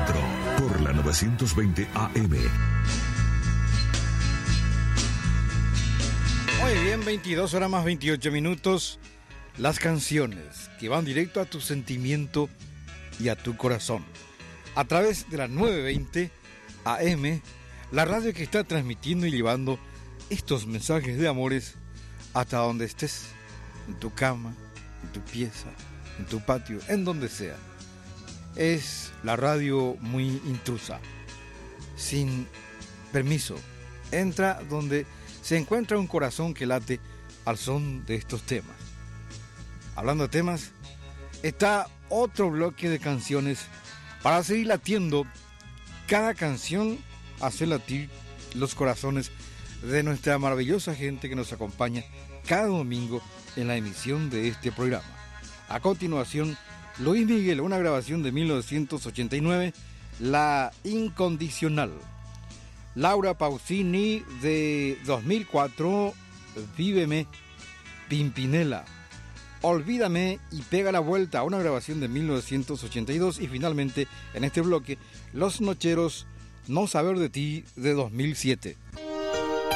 Centro, por la 920 AM. Muy bien, 22 horas más 28 minutos. Las canciones que van directo a tu sentimiento y a tu corazón. A través de la 920 AM, la radio que está transmitiendo y llevando estos mensajes de amores hasta donde estés. En tu cama, en tu pieza, en tu patio, en donde sea. Es la radio muy intrusa, sin permiso. Entra donde se encuentra un corazón que late al son de estos temas. Hablando de temas, está otro bloque de canciones para seguir latiendo. Cada canción hace latir los corazones de nuestra maravillosa gente que nos acompaña cada domingo en la emisión de este programa. A continuación, Luis Miguel, una grabación de 1989, La Incondicional. Laura Pausini, de 2004, Víveme, Pimpinela. Olvídame y Pega la Vuelta, una grabación de 1982. Y finalmente, en este bloque, Los Nocheros, No Saber de Ti, de 2007.